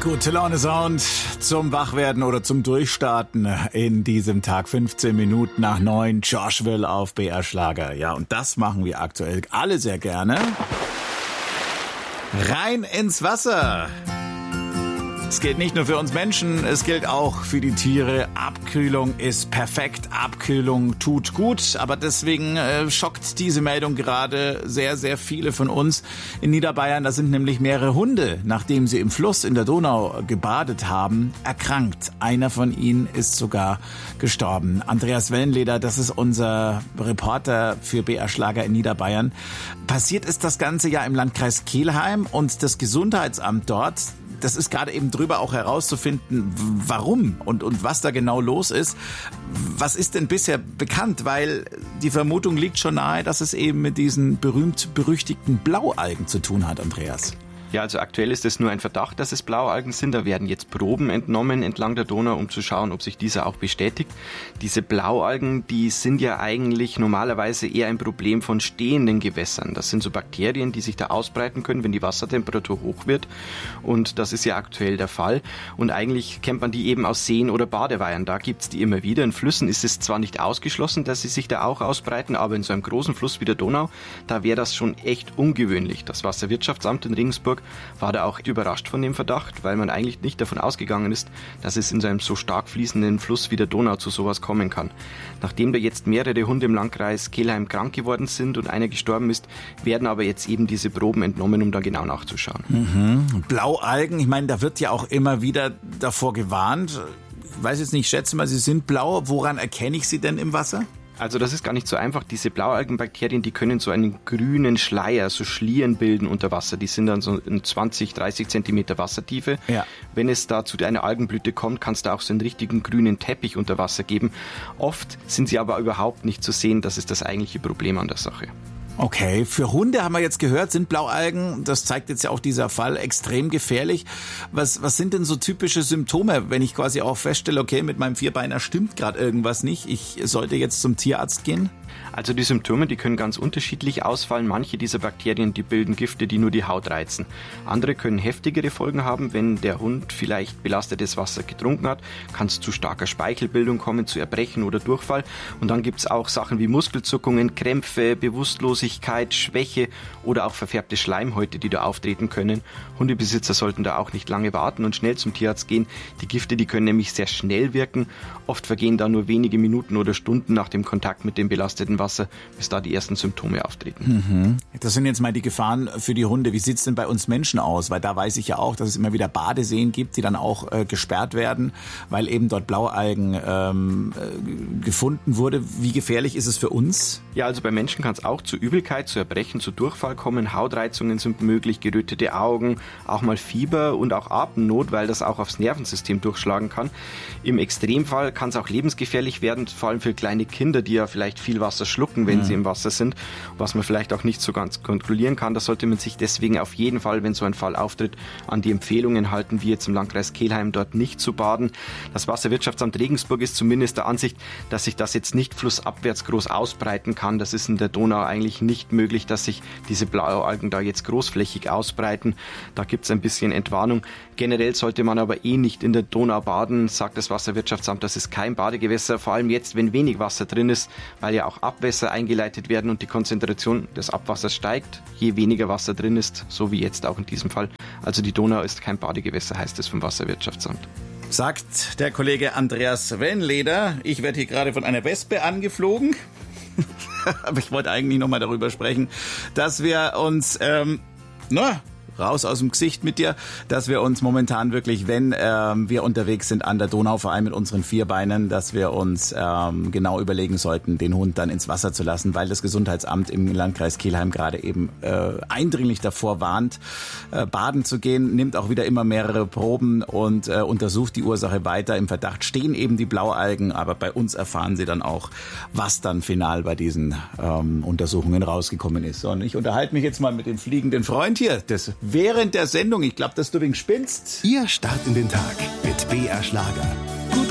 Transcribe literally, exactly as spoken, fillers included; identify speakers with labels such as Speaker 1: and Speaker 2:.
Speaker 1: Gute Laune Sound zum Wachwerden oder zum Durchstarten in diesem Tag. fünfzehn Minuten nach neun, Joshville auf B R Schlager. Ja, und das machen wir aktuell alle sehr gerne. Rein ins Wasser. Es gilt nicht nur für uns Menschen, es gilt auch für die Tiere. Abkühlung ist perfekt, Abkühlung tut gut. Aber deswegen äh, schockt diese Meldung gerade sehr, sehr viele von uns in Niederbayern. Da sind nämlich mehrere Hunde, nachdem sie im Fluss in der Donau gebadet haben, erkrankt. Einer von ihnen ist sogar gestorben. Andreas Wellenleder, das ist unser Reporter für B R Schlager in Niederbayern. Passiert ist das Ganze ja im Landkreis Kelheim und das Gesundheitsamt dort, das ist gerade eben drüber auch herauszufinden, warum und, und was da genau los ist. Was ist denn bisher bekannt? Weil die Vermutung liegt schon nahe, dass es eben mit diesen berühmt-berüchtigten Blaualgen zu tun hat, Andreas.
Speaker 2: Ja, also aktuell ist es nur ein Verdacht, dass es Blaualgen sind. Da werden jetzt Proben entnommen entlang der Donau, um zu schauen, ob sich dieser auch bestätigt. Diese Blaualgen, die sind ja eigentlich normalerweise eher ein Problem von stehenden Gewässern. Das sind so Bakterien, die sich da ausbreiten können, wenn die Wassertemperatur hoch wird. Und das ist ja aktuell der Fall. Und eigentlich kennt man die eben aus Seen oder Badeweihern. Da gibt's die immer wieder. In Flüssen ist es zwar nicht ausgeschlossen, dass sie sich da auch ausbreiten, aber in so einem großen Fluss wie der Donau, da wäre das schon echt ungewöhnlich. Das Wasserwirtschaftsamt in Regensburg war da auch überrascht von dem Verdacht, weil man eigentlich nicht davon ausgegangen ist, dass es in so einem so stark fließenden Fluss wie der Donau zu sowas kommen kann. Nachdem da jetzt mehrere Hunde im Landkreis Kelheim krank geworden sind und einer gestorben ist, werden aber jetzt eben diese Proben entnommen, um da genau nachzuschauen.
Speaker 1: Mhm. Blaualgen, ich meine, da wird ja auch immer wieder davor gewarnt. Ich weiß jetzt nicht, schätze mal, sie sind blau. Woran erkenne ich sie denn im Wasser?
Speaker 2: Also das ist gar nicht so einfach. Diese Blaualgenbakterien, die können so einen grünen Schleier, so Schlieren bilden unter Wasser. Die sind dann so in zwanzig, dreißig Zentimeter Wassertiefe. Ja. Wenn es da zu einer Algenblüte kommt, kann es da auch so einen richtigen grünen Teppich unter Wasser geben. Oft sind sie aber überhaupt nicht zu sehen. Das ist das eigentliche Problem an der Sache.
Speaker 1: Okay, für Hunde haben wir jetzt gehört, sind Blaualgen, das zeigt jetzt ja auch dieser Fall, extrem gefährlich. Was, was sind denn so typische Symptome, wenn ich quasi auch feststelle, okay, mit meinem Vierbeiner stimmt gerade irgendwas nicht, ich sollte jetzt zum Tierarzt gehen?
Speaker 2: Also die Symptome, die können ganz unterschiedlich ausfallen. Manche dieser Bakterien, die bilden Gifte, die nur die Haut reizen. Andere können heftigere Folgen haben. Wenn der Hund vielleicht belastetes Wasser getrunken hat, kann es zu starker Speichelbildung kommen, zu Erbrechen oder Durchfall. Und dann gibt es auch Sachen wie Muskelzuckungen, Krämpfe, Bewusstlosigkeit, Schwäche oder auch verfärbte Schleimhäute, die da auftreten können. Hundebesitzer sollten da auch nicht lange warten und schnell zum Tierarzt gehen. Die Gifte, die können nämlich sehr schnell wirken. Oft vergehen da nur wenige Minuten oder Stunden nach dem Kontakt mit dem belasteten Wasser, bis da die ersten Symptome auftreten.
Speaker 1: Mhm. Das sind jetzt mal die Gefahren für die Hunde. Wie sieht es denn bei uns Menschen aus? Weil da weiß ich ja auch, dass es immer wieder Badeseen gibt, die dann auch äh, gesperrt werden, weil eben dort Blaualgen ähm, äh, gefunden wurde. Wie gefährlich ist es für uns?
Speaker 2: Ja, also bei Menschen kann es auch zu Übelkeit, zu Erbrechen, zu Durchfall kommen. Hautreizungen sind möglich, gerötete Augen, auch mal Fieber und auch Atemnot, weil das auch aufs Nervensystem durchschlagen kann. Im Extremfall kann es auch lebensgefährlich werden, vor allem für kleine Kinder, die ja vielleicht viel Wasser schlucken, wenn mhm. sie im Wasser sind, was man vielleicht auch nicht so ganz kontrollieren kann. Da sollte man sich deswegen auf jeden Fall, wenn so ein Fall auftritt, an die Empfehlungen halten, wie jetzt im Landkreis Kelheim, dort nicht zu baden. Das Wasserwirtschaftsamt Regensburg ist zumindest der Ansicht, dass sich das jetzt nicht flussabwärts groß ausbreiten kann. Das ist in der Donau eigentlich nicht möglich, dass sich diese Blaualgen da jetzt großflächig ausbreiten. Da gibt es ein bisschen Entwarnung. Generell sollte man aber eh nicht in der Donau baden, sagt das Wasserwirtschaftsamt. Das ist kein Badegewässer, vor allem jetzt, wenn wenig Wasser drin ist, weil ja auch Abwässer eingeleitet werden und die Konzentration des Abwassers steigt, je weniger Wasser drin ist, so wie jetzt auch in diesem Fall. Also die Donau ist kein Badegewässer, heißt es vom Wasserwirtschaftsamt.
Speaker 1: Sagt der Kollege Andreas Wellenleder. Ich werde hier gerade von einer Wespe angeflogen. Aber ich wollte eigentlich noch mal darüber sprechen, dass wir uns, ähm, na, raus aus dem Gesicht mit dir, dass wir uns momentan wirklich, wenn ähm, wir unterwegs sind an der Donau, vor allem mit unseren Vierbeinen, dass wir uns ähm, genau überlegen sollten, den Hund dann ins Wasser zu lassen, weil das Gesundheitsamt im Landkreis Kelheim gerade eben äh, eindringlich davor warnt, äh, baden zu gehen, nimmt auch wieder immer mehrere Proben und äh, untersucht die Ursache weiter. Im Verdacht stehen eben die Blaualgen, aber bei uns erfahren sie dann auch, was dann final bei diesen ähm, Untersuchungen rausgekommen ist. Und ich unterhalte mich jetzt mal mit dem fliegenden Freund hier, des während der Sendung. Ich glaube, dass du wegen spinnst.
Speaker 3: Ihr Start in den Tag mit B R Schlager.